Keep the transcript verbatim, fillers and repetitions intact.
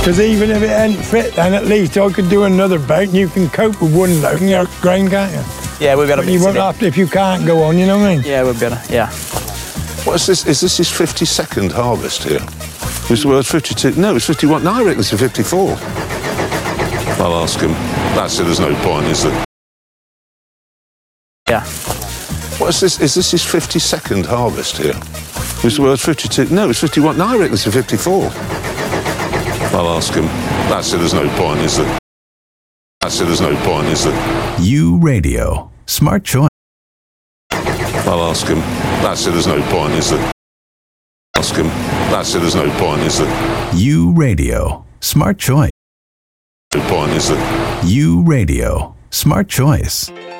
Because even if it ain't fit, then at least I could do another boat and you can cope with one load and your grain, can't you? Yeah, we'll be able to You mix won't it in. have to if you can't go on, you know what I mean? Yeah, we'll be able to, yeah. What is this? Is this his fifty-second harvest here? Was the word fifty-two? No, it's fifty-one. No, I reckon it's a fifty-four. I'll ask him. That's it, there's no point, is there? Yeah. What is this? Is this his fifty-second harvest here? Was the word fifty-two? No, it's fifty-one. No, I reckon it's a fifty-four. I'll ask him. That's it, there's no point, is there? That's it, there's no point, is there? U Radio. Smart choice. I'll ask him. That's it, there's no point, is there? Ask him. That's it, there's no point, is there? U Radio. Smart choice. No point, is there? U Radio. Smart choice.